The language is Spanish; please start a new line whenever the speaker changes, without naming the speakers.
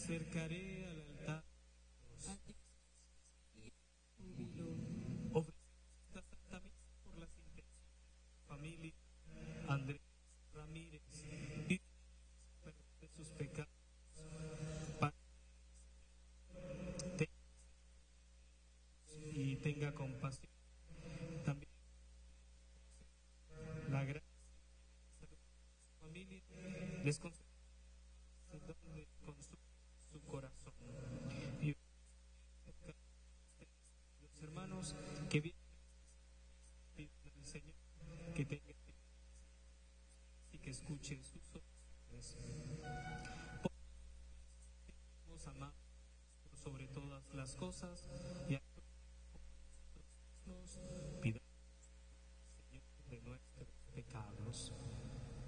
acercaré al altar ofrecemos esta santa misa por las intenciones de la familia Andrés Ramírez y de sus pecados. Y tenga compasión. También la gracia de su familia les concede el don de consuelo su corazón. Y los hermanos que vienen al Señor, que tengan y que escuchen sus oraciones. Nos amamos por sobre todas las cosas y a nosotros mismos pidamos.